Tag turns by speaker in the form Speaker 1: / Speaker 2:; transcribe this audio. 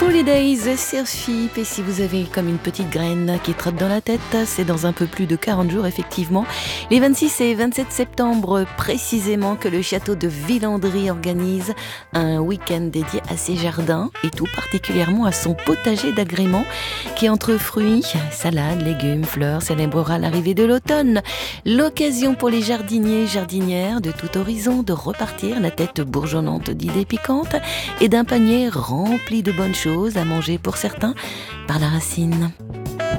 Speaker 1: Holidays sur FIP, et si vous avez comme une petite graine qui trotte dans la tête, c'est dans un peu plus de 40 jours effectivement, les 26 et 27 septembre précisément, que le château de Villandry organise un week-end dédié à ses jardins et tout particulièrement à son potager d'agrément qui, entre fruits, salades, légumes, fleurs, célébrera l'arrivée de l'automne. L'occasion pour les jardiniers et jardinières de tout horizon de repartir la tête bourgeonnante d'idées piquantes et d'un panier rempli de bonnes choses à manger pour certains par la racine.